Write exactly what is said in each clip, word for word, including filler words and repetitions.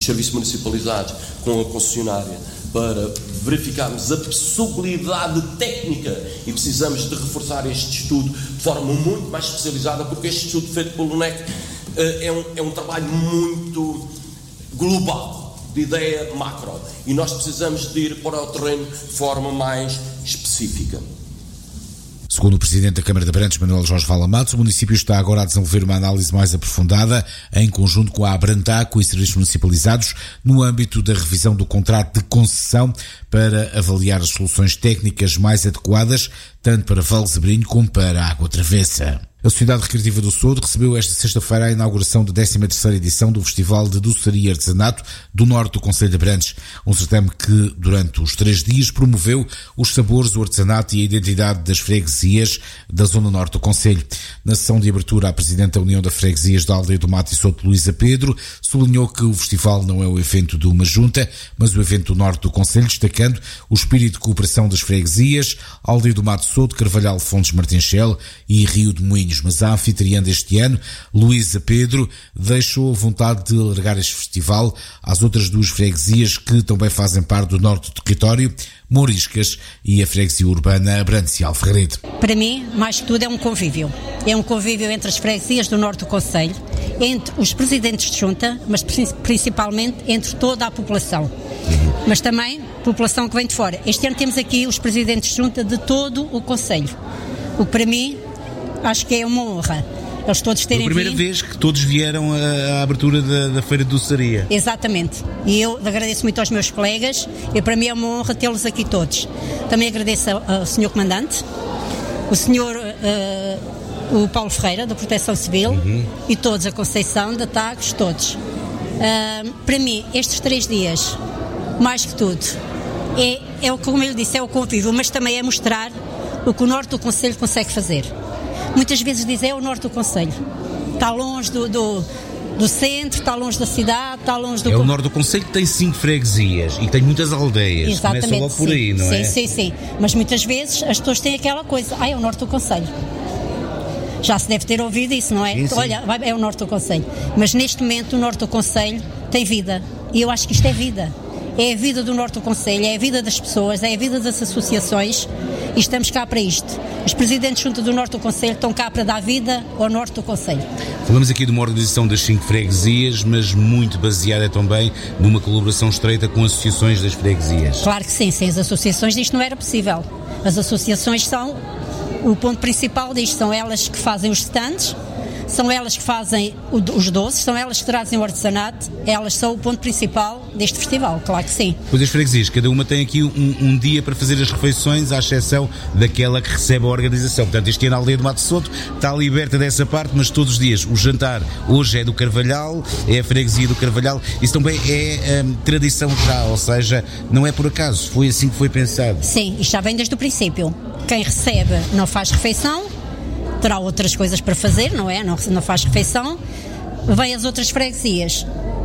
serviços municipalizados com a concessionária para verificarmos a possibilidade técnica e precisamos de reforçar este estudo de forma muito mais especializada, porque este estudo feito pelo N E C é um, é um trabalho muito global, de ideia macro, e nós precisamos de ir para o terreno de forma mais específica. Segundo o Presidente da Câmara de Abrantes, Manuel Jorge Vala Matos, o município está agora a desenvolver uma análise mais aprofundada, em conjunto com a Abrantaco e serviços municipalizados, no âmbito da revisão do contrato de concessão, para avaliar as soluções técnicas mais adequadas, tanto para Valsebrinho como para a Água Travessa. A Sociedade Recreativa do Sode recebeu esta sexta-feira a inauguração da décima terceira edição do Festival de Doçaria e Artesanato do Norte do Concelho de Abrantes, um certame que, durante os três dias, promoveu os sabores, o artesanato e a identidade das freguesias da zona norte do concelho. Na sessão de abertura, a Presidente da União das Freguesias da Aldeia do Mato e Soto, Luísa Pedro, sublinhou que o festival não é o evento de uma junta, mas o evento do norte do concelho, destacando o espírito de cooperação das freguesias, Aldeia do Mato, Soto, Carvalhal, Fontes, Martinchel e Rio de Moinhos. Mas a anfitriã deste ano, Luísa Pedro, deixou a vontade de alargar este festival às outras duas freguesias que também fazem parte do norte do território, Mouriscas e a freguesia urbana Abrantes e Alferrede. Para mim, mais que tudo, é um convívio. É um convívio entre as freguesias do norte do concelho, entre os presidentes de junta, mas principalmente entre toda a população. Uhum. Mas também população que vem de fora. Este ano temos aqui os presidentes de junta de todo o concelho. O que para mim, acho que é uma honra. Eles todos terem vindo. É a primeira vez que todos vieram à abertura da, da Feira de Doçaria. Exatamente. E eu agradeço muito aos meus colegas e para mim é uma honra tê-los aqui todos. Também agradeço ao senhor Comandante, o senhor uh, o Paulo Ferreira, da Proteção Civil, uhum. e todos, a Conceição, da Tagus, todos. Uh, para mim, estes três dias, mais que tudo, é, é como eu disse, é o convívio, mas também é mostrar o que o norte do concelho consegue fazer. Muitas vezes dizem é o norte do concelho, está longe do, do, do centro, está longe da cidade, está longe do... É o norte do concelho que tem cinco freguesias e tem muitas aldeias. Exatamente. Começa logo por aí, não sim, é? Sim, sim, sim. Mas muitas vezes as pessoas têm aquela coisa, ah, é o norte do concelho. Já se deve ter ouvido isso, não é? Sim, sim. Olha, é o norte do concelho. Mas neste momento o norte do concelho tem vida. E eu acho que isto é vida. É a vida do norte do concelho, é a vida das pessoas, é a vida das associações e estamos cá para isto. Os presidentes junto do norte do concelho estão cá para dar vida ao norte do concelho. Falamos aqui de uma organização das cinco freguesias, mas muito baseada também numa colaboração estreita com associações das freguesias. Claro que sim, sem as associações isto não era possível. As associações são o ponto principal disto, são elas que fazem os stands, são elas que fazem os doces, são elas que trazem o artesanato, elas são o ponto principal deste festival, claro que sim. Pois as freguesias, cada uma tem aqui um, um dia para fazer as refeições, à exceção daquela que recebe a organização. Portanto, este ano a Aldeia do Mato Soto está liberta dessa parte, mas todos os dias o jantar hoje é do Carvalhal, é a freguesia do Carvalhal, isso também é um, tradição já, ou seja, não é por acaso, foi assim que foi pensado. Sim, isto já vem desde o princípio. Quem recebe não faz refeição, terá outras coisas para fazer, não é? Não, não faz refeição, vem as outras freguesias,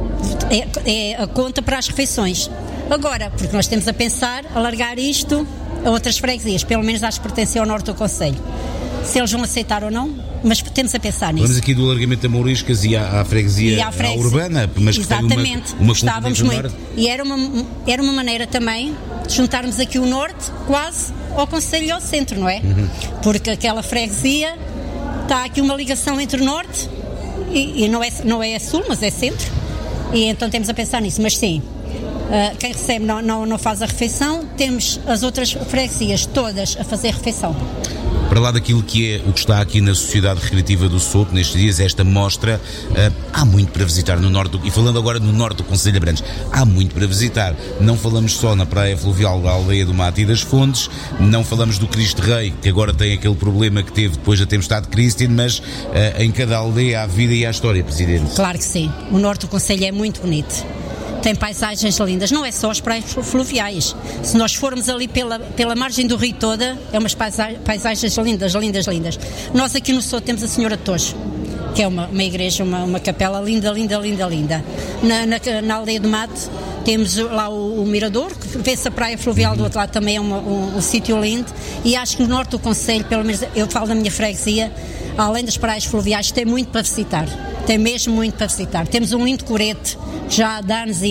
é, é a conta para as refeições. Agora, porque nós temos a pensar alargar isto a outras freguesias, pelo menos às que pertencem ao norte do concelho. Se eles vão aceitar ou não, mas temos a pensar nisso. Vamos aqui do alargamento da Mouriscas e à, à freguesia, e à freguesia urbana, mas exatamente, que tem uma, uma gostávamos muito. E era uma, era uma maneira também de juntarmos aqui o norte quase ao concelho e ao centro, não é? Uhum. Porque aquela freguesia está aqui uma ligação entre o norte e, e não, é, não é sul, mas é centro, e então temos a pensar nisso, mas sim, uh, quem recebe não, não, não faz a refeição, temos as outras freguesias todas a fazer a refeição. Para lá daquilo que é o que está aqui na Sociedade Recreativa do Soto, nestes dias, esta mostra, uh, há muito para visitar no norte, do, e falando agora no norte do concelho de Abrantes, há muito para visitar. Não falamos só na praia fluvial da Aldeia do Mato e das Fontes, não falamos do Cristo Rei, que agora tem aquele problema que teve depois da tempestade de Christine, mas uh, em cada aldeia há vida e há história, Presidente. Claro que sim. O norte do concelho é muito bonito. Tem paisagens lindas, não é só as praias fluviais. Se nós formos ali pela, pela margem do rio toda, é umas paisagens lindas, lindas, lindas. Nós aqui no Soto temos a Senhora Tojo, que é uma, uma igreja, uma, uma capela linda, linda, linda, linda. Na, na, na Aldeia do Mato temos lá o, o Mirador, que vê-se a praia fluvial do outro lado, também é uma, um, um sítio lindo. E acho que no norte do concelho, pelo menos eu falo da minha freguesia, além das praias fluviais, tem muito para visitar. Tem mesmo muito para visitar. Temos um lindo corete, já há anos e